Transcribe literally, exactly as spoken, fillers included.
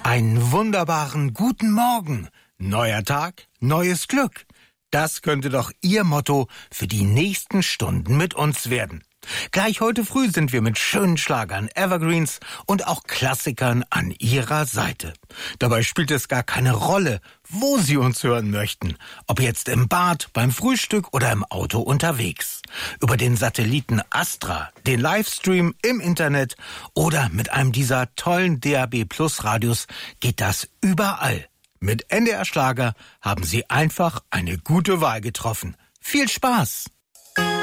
Einen wunderbaren guten Morgen. Neuer Tag, neues Glück. Das könnte doch Ihr Motto für die nächsten Stunden mit uns werden. Gleich heute früh sind wir mit schönen Schlagern, Evergreens und auch Klassikern an Ihrer Seite. Dabei spielt es gar keine Rolle, wo Sie uns hören möchten. Ob jetzt im Bad, beim Frühstück oder im Auto unterwegs. Über den Satelliten Astra, den Livestream im Internet oder mit einem dieser tollen D A B Plus Radios geht das überall. Mit N D R Schlager haben Sie einfach eine gute Wahl getroffen. Viel Spaß!